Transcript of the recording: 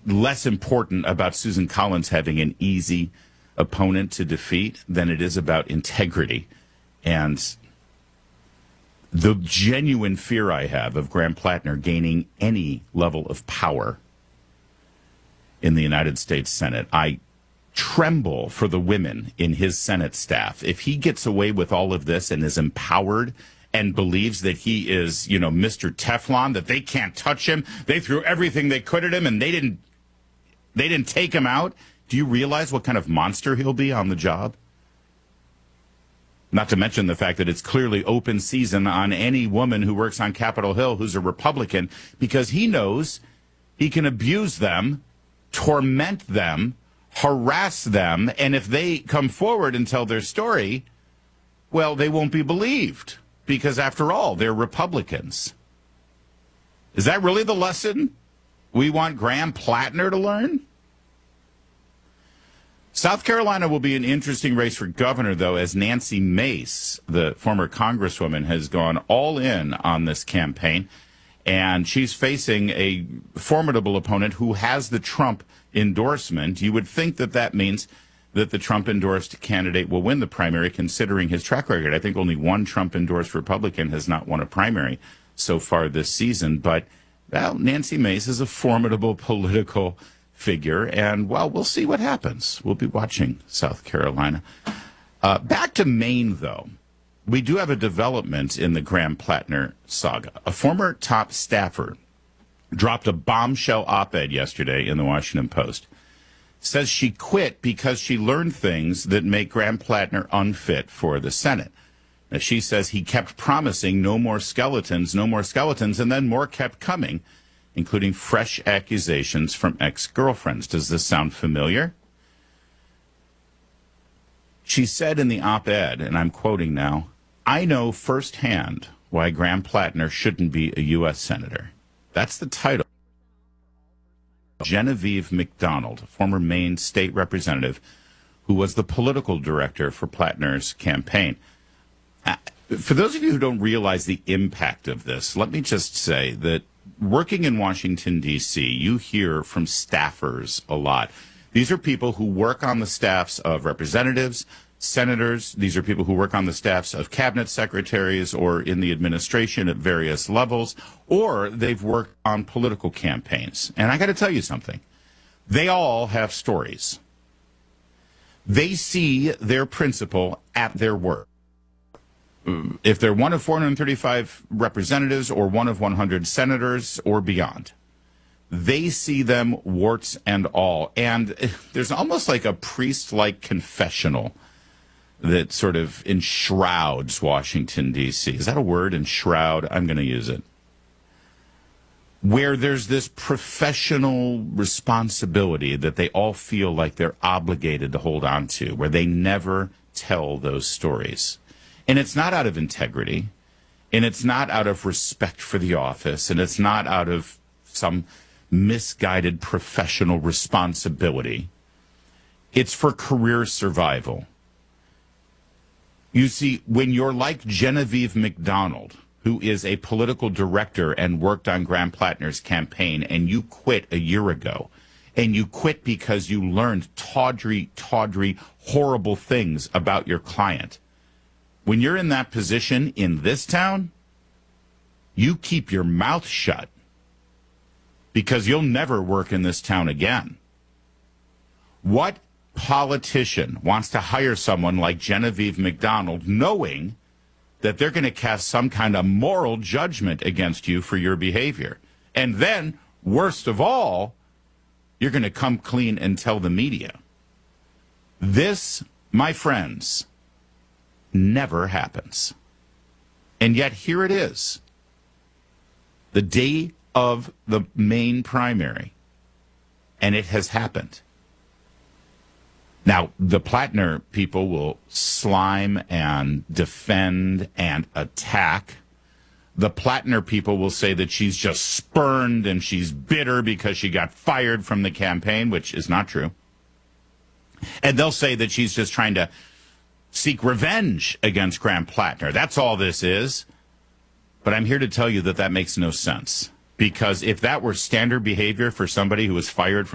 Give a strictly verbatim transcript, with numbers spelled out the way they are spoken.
less important about Susan Collins having an easy opponent to defeat than it is about integrity. And the genuine fear I have of Graham Plattner gaining any level of power in the United States Senate, I tremble for the women in his Senate staff. If he gets away with all of this and is empowered and believes that he is, you know, Mister Teflon, that they can't touch him, they threw everything they could at him and they didn't, they didn't take him out. Do you realize what kind of monster he'll be on the job? Not to mention the fact that it's clearly open season on any woman who works on Capitol Hill who's a Republican, because he knows he can abuse them, torment them, harass them, and if they come forward and tell their story, well, they won't be believed, because after all, they're Republicans. Is that really the lesson we want Graham Plattner to learn? South Carolina will be an interesting race for governor, though, as Nancy Mace, the former congresswoman, has gone all in on this campaign, and she's facing a formidable opponent who has the Trump endorsement. You would think that that means that the Trump-endorsed candidate will win the primary, considering his track record. I think only one Trump-endorsed Republican has not won a primary so far this season. But, well, Nancy Mace is a formidable political figure, and, well, we'll see what happens. We'll be watching South Carolina. Uh, back to Maine, though. We do have a development in the Graham Plattner saga. A former top staffer dropped a bombshell op-ed yesterday in the Washington Post. Says she quit because she learned things that make Graham Plattner unfit for the Senate. Now, she says he kept promising no more skeletons, no more skeletons, and then more kept coming, including fresh accusations from ex-girlfriends. Does this sound familiar? She said in the op-ed, and I'm quoting now, "I know firsthand why Graham Plattner shouldn't be a U S senator." That's the title. Genevieve McDonald, former Maine state representative, who was the political director for Plattner's campaign. Uh, for those of you who don't realize the impact of this, let me just say that working in Washington, D C, you hear from staffers a lot. These are people who work on the staffs of representatives, senators. These are people who work on the staffs of cabinet secretaries or in the administration at various levels, or they've worked on political campaigns. And I got to tell you something. They all have stories. They see their principal at their work. If they're one of four hundred thirty-five representatives or one of one hundred senators or beyond, they see them warts and all. And there's almost like a priest-like confessional that sort of enshrouds Washington, D C. Is that a word, enshroud? I'm going to use it. Where there's this professional responsibility that they all feel like they're obligated to hold on to, where they never tell those stories. And it's not out of integrity, and it's not out of respect for the office, and it's not out of some misguided professional responsibility. It's for career survival. You see, when you're like Genevieve McDonald, who is a political director and worked on Graham Plattner's campaign, and you quit a year ago, and you quit because you learned tawdry, tawdry, horrible things about your client. When you're in that position in this town, you keep your mouth shut, because you'll never work in this town again. What politician wants to hire someone like Genevieve McDonald knowing that they're going to cast some kind of moral judgment against you for your behavior? And then, worst of all, you're going to come clean and tell the media. This, my friends, never happens. And yet here it is, the day of the Maine primary, and it has happened. Now, the Plattner people will slime and defend and attack. The Plattner people will say that she's just spurned and she's bitter because she got fired from the campaign, which is not true. And they'll say that she's just trying to seek revenge against Graham Plattner. That's all this is. But I'm here to tell you that that makes no sense. Because if that were standard behavior for somebody who was fired from